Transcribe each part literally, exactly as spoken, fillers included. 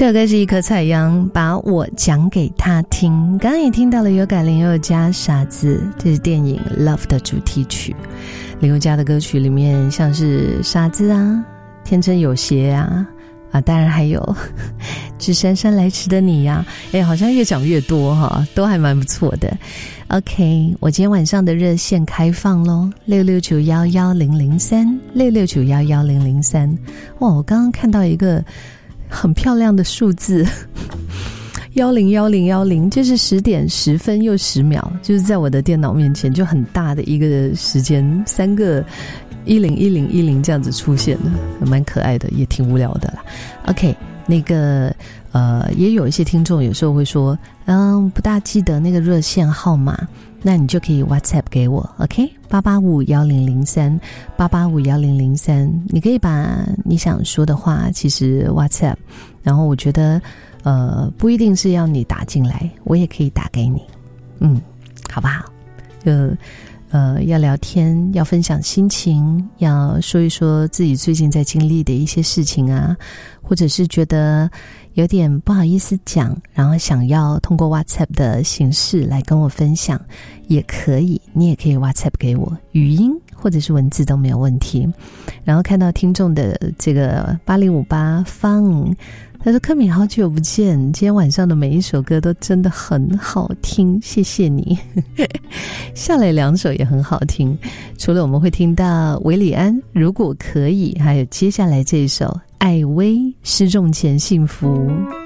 这首歌是一颗彩阳，把我讲给他听。刚刚也听到了有改林宥嘉傻子，这是电影 Love 的主题曲。林宥嘉的歌曲里面像是傻子啊，天真有邪啊，啊，当然还有致姗姗来迟的你呀、啊，哎，好像越讲越多哈，都还蛮不错的。OK， 我今天晚上的热线开放咯，六六九一一零零三，六六九一一零零三。哇，我刚刚看到一个很漂亮的数字一零一零一零，就是十点十分又十秒，就是在我的电脑面前就很大的一个时间，三个一零一零一零这样子出现的，蛮可爱的，也挺无聊的啦。 OK， 那个呃，也有一些听众有时候会说嗯，不大记得那个热线号码，那你就可以 WhatsApp 给我 OK， 八八五一零零三 八八五一零零三，你可以把你想说的话其实 WhatsApp， 然后我觉得呃，不一定是要你打进来，我也可以打给你，嗯，好不好？就呃，要聊天，要分享心情，要说一说自己最近在经历的一些事情啊，或者是觉得有点不好意思讲，然后想要通过 WhatsApp 的形式来跟我分享也可以，你也可以 WhatsApp 给我，语音或者是文字都没有问题。然后看到听众的这个八零五八方，他说柯敏好久不见，今天晚上的每一首歌都真的很好听，谢谢你下来两首也很好听，除了我们会听到韦礼安如果可以，还有接下来这一首艾薇失重前幸福。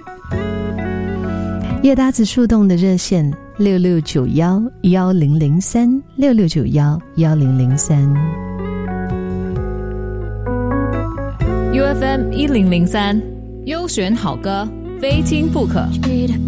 叶搭子树洞的热线六六九一一零零三 六六九一一零零三 U F M 一零零三，优选好歌，非听不可。